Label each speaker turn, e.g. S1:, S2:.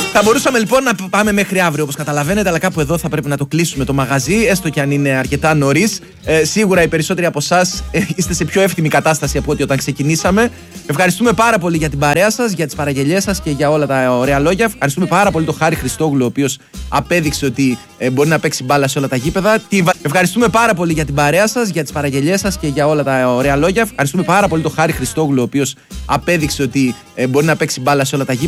S1: Θα μπορούσαμε λοιπόν να πάμε μέχρι αύριο, όπως καταλαβαίνετε, αλλά κάπου εδώ θα πρέπει να το κλείσουμε το μαγαζί, έστω και αν είναι αρκετά νωρίς. Σίγουρα οι περισσότεροι από εσάς είστε σε πιο εύθυμη κατάσταση από ό,τι όταν ξεκινήσαμε. Ευχαριστούμε πάρα πολύ για την παρέα σας, για τις παραγγελίες σας και για όλα τα ωραία λόγια. Ευχαριστούμε πάρα πολύ τον Χάρη Χριστόγλου, ο οποίος απέδειξε ότι μπορεί να παίξει μπάλα σε όλα τα γήπεδα. Ευχαριστούμε πάρα πολύ για την παρέα σας, για τις παραγγελίες σας και για όλα τα ωραία λόγια. Ευχαριστούμε πάρα πολύ τον Χάρη Χριστόγλου, ο οποίος απέδειξε ότι μπορεί να παίξει μπάλα σε όλα τα γήπεδα.